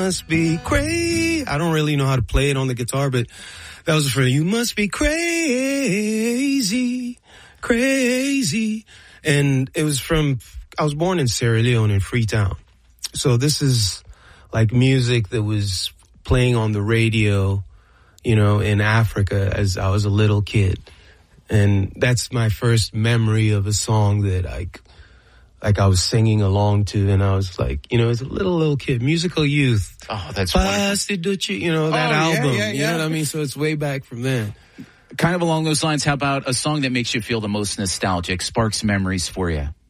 must be crazy. I don't really know how to play it on the guitar, but that was for you must be crazy, crazy. And it was I was born in Sierra Leone in Freetown. So this is like music that was playing on the radio, you know, in Africa as I was a little kid. And that's my first memory of a song that I was singing along to, and I was like, you know, as a little kid, Musical Youth. Oh, that's wonderful. You know, that album. Yeah. You know what I mean? So it's way back from then. Kind of along those lines, how about a song that makes you feel the most nostalgic, sparks memories for you?